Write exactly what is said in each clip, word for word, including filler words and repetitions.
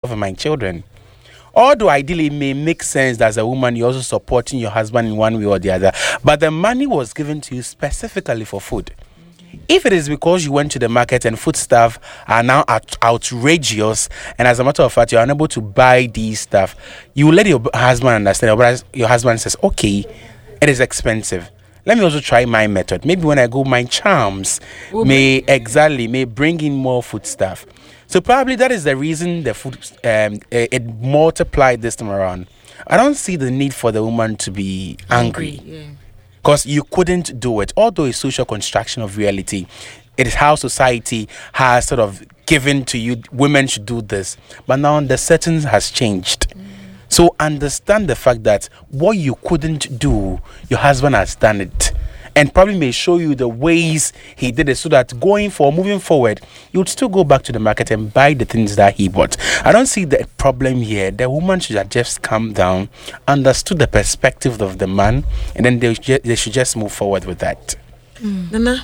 for my children. Although ideally it may make sense that as a woman you're also supporting your husband in one way or the other, but the money was given to you specifically for food. If it is because you went to the market and food stuff are now out- outrageous, and as a matter of fact you're unable to buy these stuff, you let your husband understand. Your, your husband says, okay, it is expensive. Let me also try my method. Maybe when I go, my charms Ooh, may exactly may bring in more food stuff. So probably that is the reason the food um, it, it multiplied this time around. I don't see the need for the woman to be angry because yeah. you couldn't do it. Although it's social construction of reality, it is how society has sort of given to you. Women should do this, but now the settings has changed. Mm. So understand the fact that what you couldn't do, your husband has done it. And probably may show you the ways he did it so that going for moving forward, you would still go back to the market and buy the things that he bought. I don't see the problem here. The woman should have just calm down, understood the perspective of the man, and then they, they should just move forward with that. Mm. Nana,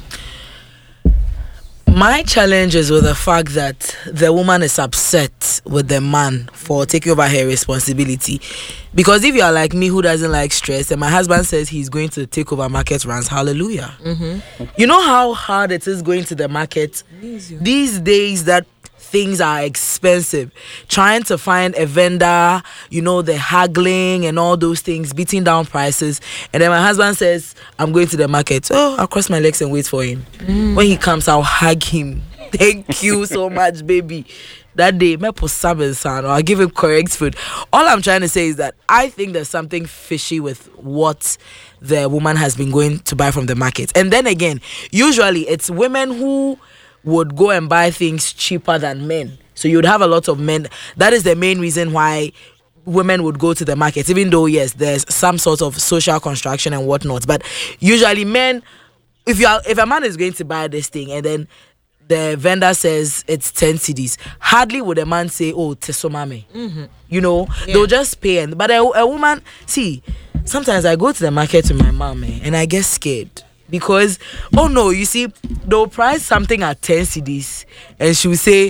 my challenge is with the fact that the woman is upset with the man for taking over her responsibility. Because if you are like me who doesn't like stress, and my husband says he's going to take over market runs, hallelujah. Mm-hmm. You know how hard it is going to the market? These days that things are expensive. Trying to find a vendor, you know, the haggling and all those things, beating down prices. And then my husband says, I'm going to the market. Oh, I'll cross my legs and wait for him. Mm. When he comes, I'll hug him. Thank you so much, baby. That day, me put salmon son, or I'll give him correct food. All I'm trying to say is that I think there's something fishy with what the woman has been going to buy from the market. And then again, usually it's women who would go and buy things cheaper than men. So you'd have a lot of men. That is the main reason why women would go to the market, even though, yes, there's some sort of social construction and whatnot. But usually men, if you are, if a man is going to buy this thing and then the vendor says it's ten cedis, hardly would a man say, oh, tesomame. Mm-hmm. You know, yeah. They'll just pay. And, but a, a woman, see, sometimes I go to the market with my mom eh, and I get scared. Because, oh no, you see, they'll price something at ten cedis and she'll say,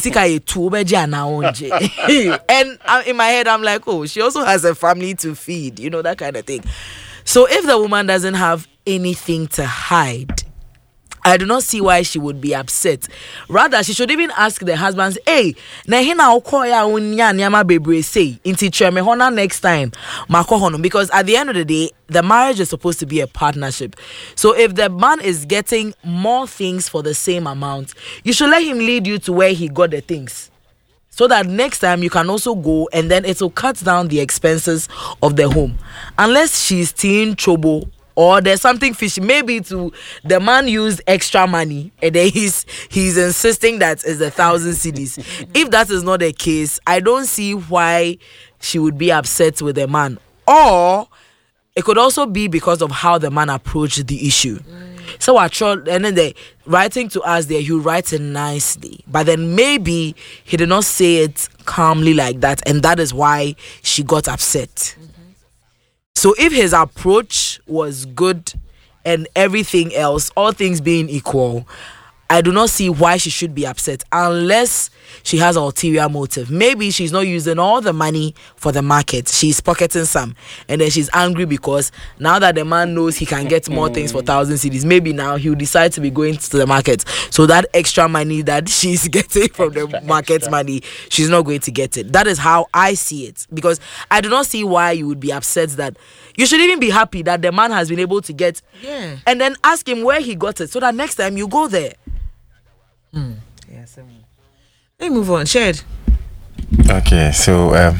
and uh, in my head, I'm like, oh, she also has a family to feed, you know, that kind of thing. So if the woman doesn't have anything to hide, I do not see why she would be upset. Rather, she should even ask the husband, hey, na hina okoya unya nyama bebre say, inti cheme hona next time, mako hono. Because at the end of the day, the marriage is supposed to be a partnership. So if the man is getting more things for the same amount, you should let him lead you to where he got the things. So that next time you can also go and then it will cut down the expenses of the home. Unless she's teen chobo, or there's something fishy. Maybe to the man used extra money and then he's he's insisting that it's a thousand cedis. If that is not the case, I don't see why she would be upset with the man. Or it could also be because of how the man approached the issue. Mm. So I tried, and then the writing to us there, he writes it nicely. But then maybe he did not say it calmly like that, and that is why she got upset. Mm. So if his approach was good and everything else, all things being equal, I do not see why she should be upset unless she has an ulterior motive. Maybe she's not using all the money for the market. She's pocketing some. And then she's angry because now that the man knows he can get more things for thousand cedis, maybe now he'll decide to be going to the market. So that extra money that she's getting from the extra, market extra. money, she's not going to get it. That is how I see it. Because I do not see why you would be upset that you should even be happy that the man has been able to get. Yeah. And then ask him where he got it so that next time you go there. Hmm. Yes. Let me move on. Shed. Okay, so um,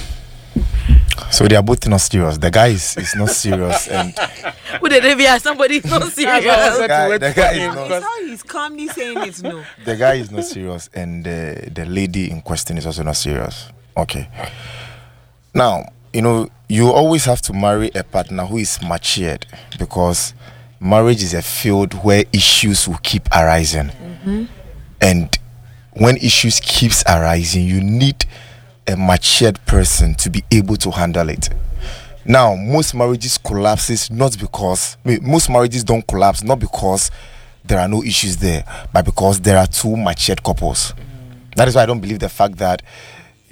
so they are both not serious. The guy is, is not serious, and would it be somebody not serious? the guy, the guy is not. That's how he's calmly saying it. No. The guy is not serious, and the the lady in question is also not serious. Okay. Now, you know, you always have to marry a partner who is matured, because marriage is a field where issues will keep arising. Mm-hmm. And when issues keeps arising, you need a matured person to be able to handle it. Now, most marriages collapses not because I mean, most marriages don't collapse not because there are no issues there, but because there are two matured couples. Mm. That is why I don't believe the fact that